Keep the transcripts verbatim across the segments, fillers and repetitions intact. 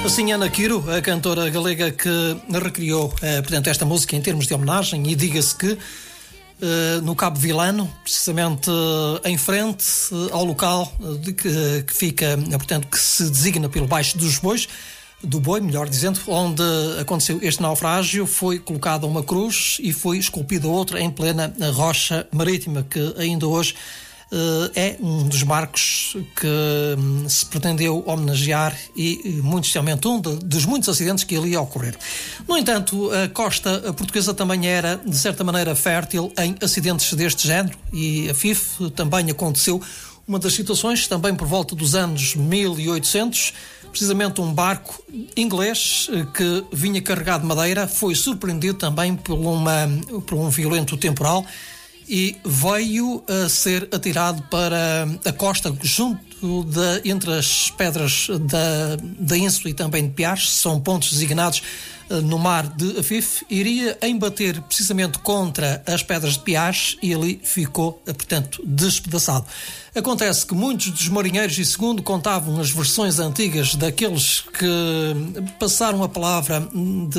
Assim, Ana Quiro, a cantora galega que recriou, eh, portanto, esta música em termos de homenagem, e diga-se que eh, no Cabo Vilano, precisamente eh, em frente eh, ao local eh, de que, que fica, eh, portanto, que se designa pelo Baixo dos Bois, do Boi, melhor dizendo, onde aconteceu este naufrágio, foi colocada uma cruz e foi esculpida outra em plena rocha marítima, que ainda hoje Uh, é um dos marcos que um, se pretendeu homenagear e, e muito especialmente um de, dos muitos acidentes que ali ocorreram. No entanto, a costa portuguesa também era, de certa maneira, fértil em acidentes deste género, e a F I F também aconteceu uma das situações, também por volta dos anos mil e oitocentos, precisamente um barco inglês que vinha carregado de madeira, foi surpreendido também por, uma, por um violento temporal e veio a ser atirado para a costa, junto de, entre as pedras da, da Ínsula e também de Piares, são pontos designados uh, no mar de Afif, iria embater precisamente contra as pedras de Piares e ali ficou, uh, portanto, despedaçado. Acontece que muitos dos marinheiros, e segundo contavam as versões antigas daqueles que passaram a palavra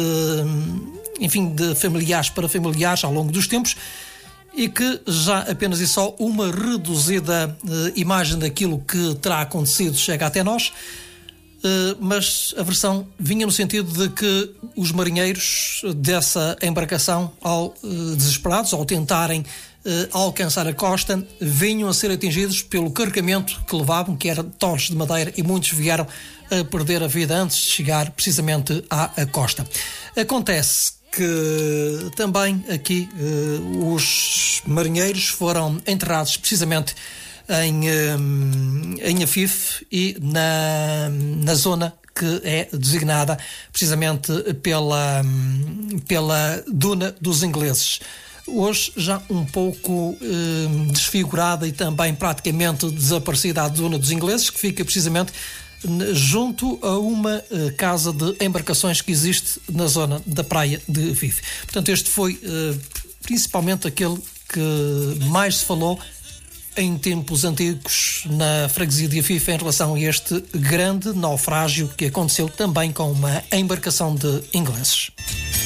de, enfim, de familiares para familiares ao longo dos tempos, e que já apenas e só uma reduzida uh, imagem daquilo que terá acontecido chega até nós, uh, mas a versão vinha no sentido de que os marinheiros dessa embarcação, ao uh, desesperados, ao tentarem uh, alcançar a costa, vinham a ser atingidos pelo carregamento que levavam, que era torres de madeira, e muitos vieram a perder a vida antes de chegar precisamente à, à costa. Acontece que também aqui uh, os marinheiros foram enterrados precisamente em, um, em Afif e na, na zona que é designada precisamente pela, pela Duna dos Ingleses. Hoje já um pouco uh, desfigurada e também praticamente desaparecida a Duna dos Ingleses, que fica precisamente junto a uma uh, casa de embarcações que existe na zona da praia de Afif. Portanto, este foi uh, principalmente aquele que mais se falou em tempos antigos na freguesia de Afif em relação a este grande naufrágio que aconteceu também com uma embarcação de ingleses.